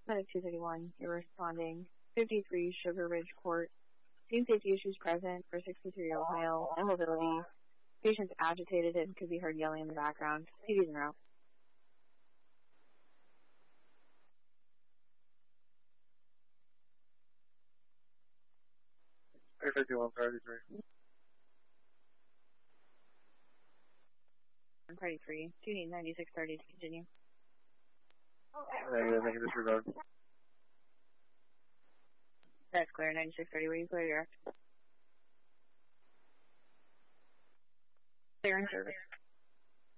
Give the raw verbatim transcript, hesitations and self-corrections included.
Medic two thirty-one, you're responding. fifty-three Sugar Ridge Court. Scene safety issues present for sixty-three Ohio. Immobility. Patient's agitated and could be heard yelling in the background. C D's en route. fifty-one thirty-three. thirty-three. Do you need ninety-six thirty to continue? Negative, negative disregard. That's clear. ninety-six thirty, where you clear direct? Clear in service.